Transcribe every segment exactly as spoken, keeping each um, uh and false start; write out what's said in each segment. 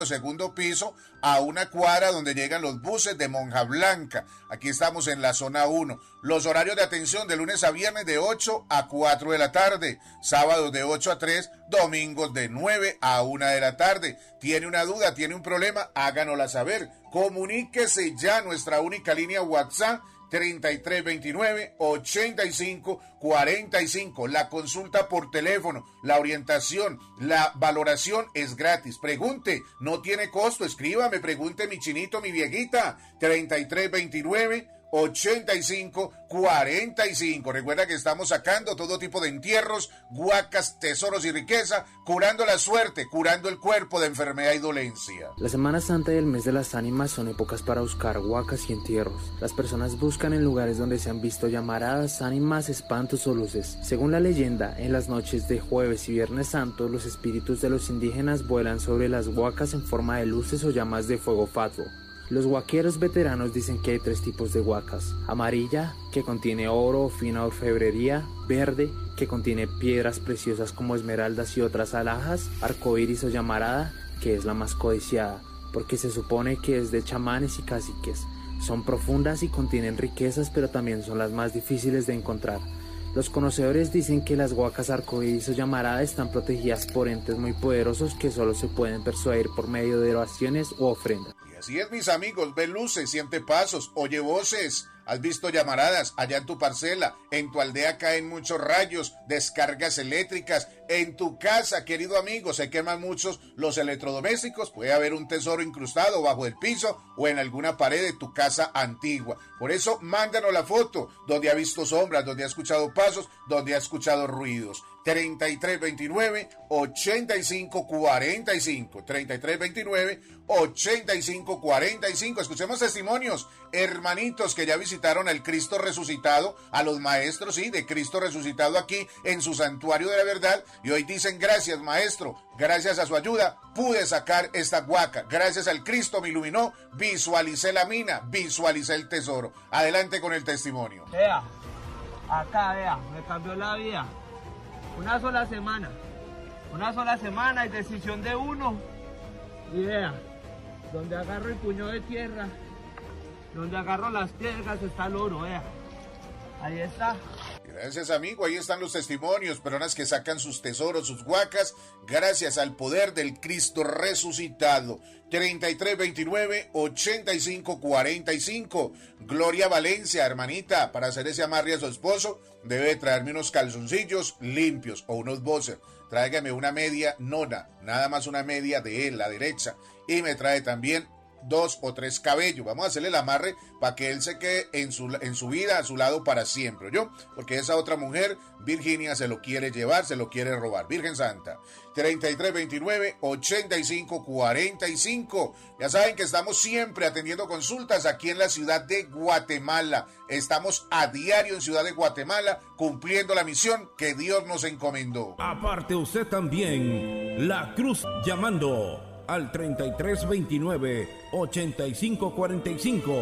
segundo piso, a una cuadra donde llegan los buses de Monja Blanca. Aquí estamos en la zona uno. Los horarios de atención de lunes a viernes de ocho a cuatro de la tarde, sábados de ocho a tres, domingos de nueve a una de la tarde. ¿Tiene una duda? ¿Tiene un problema? Háganosla saber. Comuníquese ya a nuestra única línea WhatsApp treinta y tres veintinueve, ochenta y cinco cuarenta y cinco. La consulta por teléfono, la orientación, la valoración es gratis. Pregunte, no tiene costo. Escríbame, pregunte mi chinito, mi viejita. treinta y tres veintinueve, ochenta y cinco cuarenta y cinco. Recuerda que estamos sacando todo tipo de entierros, huacas, tesoros y riqueza, curando la suerte, curando el cuerpo de enfermedad y dolencia. La Semana Santa y el mes de las ánimas son épocas para buscar huacas y entierros. Las personas buscan en lugares donde se han visto llamaradas, ánimas, espantos o luces. Según la leyenda, en las noches de Jueves y Viernes Santo, los espíritus de los indígenas vuelan sobre las huacas en forma de luces o llamas de fuego fatuo. Los huaqueros veteranos dicen que hay tres tipos de huacas: amarilla, que contiene oro o fina orfebrería; verde, que contiene piedras preciosas como esmeraldas y otras alhajas; arcoíris o llamarada, que es la más codiciada, porque se supone que es de chamanes y caciques. Son profundas y contienen riquezas, pero también son las más difíciles de encontrar. Los conocedores dicen que las huacas arcoíris o llamarada están protegidas por entes muy poderosos que solo se pueden persuadir por medio de oraciones u ofrendas. Y así es, mis amigos, ve luces, siente pasos, oye voces. ¿Has visto llamaradas allá en tu parcela? En tu aldea caen muchos rayos, descargas eléctricas. En tu casa, querido amigo, se queman muchos los electrodomésticos. Puede haber un tesoro incrustado bajo el piso o en alguna pared de tu casa antigua. Por eso, mándanos la foto donde ha visto sombras, donde ha escuchado pasos, donde ha escuchado ruidos. treinta y tres veintinueve, ochenta y cinco cuarenta y cinco. treinta y tres veintinueve, ochenta y cinco cuarenta y cinco. Escuchemos testimonios, hermanitos que ya visitaron al Cristo resucitado, a los maestros, sí, de Cristo resucitado aquí en su santuario de la verdad, y hoy dicen: gracias, maestro, gracias a su ayuda pude sacar esta huaca, gracias al Cristo me iluminó, visualicé la mina, visualicé el tesoro. Adelante con el testimonio. Vea, acá, vea, me cambió la vida. Una sola semana, una sola semana y decisión de uno. Y vea, donde agarro el puño de tierra, donde agarro las piedras está el oro, vea. Ahí está. Gracias, amigo, ahí están los testimonios, personas que sacan sus tesoros, sus huacas, gracias al poder del Cristo resucitado. treinta y tres veintinueve, ochenta y cinco cuarenta y cinco. Gloria Valencia, hermanita, para hacer ese amarre a su esposo, debe traerme unos calzoncillos limpios o unos boxers. Tráigame una media nona, nada más una media de él, la derecha, y me trae también dos o tres cabellos. Vamos a hacerle el amarre para que él se quede en su, en su vida a su lado para siempre, ¿yo? Porque esa otra mujer, Virginia, se lo quiere llevar, se lo quiere robar. Virgen Santa. treinta y tres veintinueve, ochenta y cinco cuarenta y cinco. Ya saben que estamos siempre atendiendo consultas aquí en la ciudad de Guatemala. Estamos a diario en Ciudad de Guatemala cumpliendo la misión que Dios nos encomendó. Aparte usted también, La Cruz llamando al treinta y tres veintinueve, ochenta y cinco cuarenta y cinco.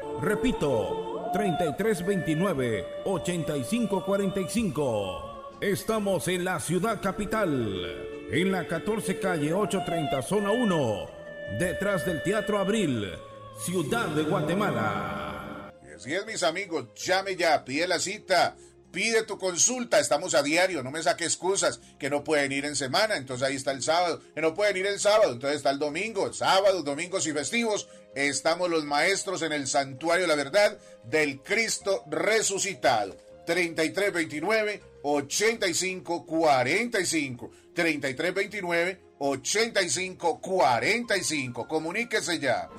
Repito, treinta y tres veintinueve, ochenta y cinco cuarenta y cinco. Estamos en la ciudad capital, en la catorce calle ochocientos treinta, zona uno, detrás del Teatro Abril, Ciudad de Guatemala. Y así es, mis amigos, llame ya, pide la cita. Pide tu consulta, estamos a diario, no me saque excusas, que no pueden ir en semana, entonces ahí está el sábado, que no pueden ir el sábado, entonces está el domingo, sábados, domingos y festivos, estamos los maestros en el santuario de la verdad del Cristo resucitado. treinta y tres veintinueve, ochenta y cinco cuarenta y cinco, treinta y tres veintinueve, ochenta y cinco cuarenta y cinco, comuníquese ya.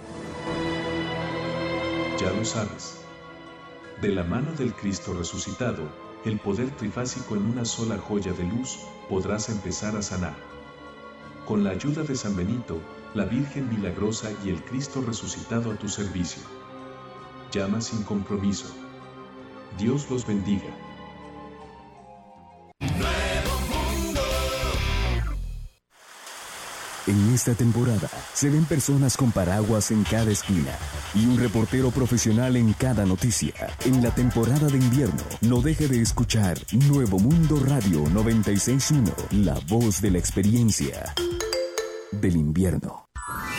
Ya lo sabes. De la mano del Cristo resucitado, el poder trifásico en una sola joya de luz, podrás empezar a sanar. Con la ayuda de San Benito, la Virgen Milagrosa y el Cristo resucitado a tu servicio. Llama sin compromiso. Dios los bendiga. En esta temporada se ven personas con paraguas en cada esquina y un reportero profesional en cada noticia. En la temporada de invierno, no deje de escuchar Nuevo Mundo Radio noventa y seis punto uno, la voz de la experiencia del invierno.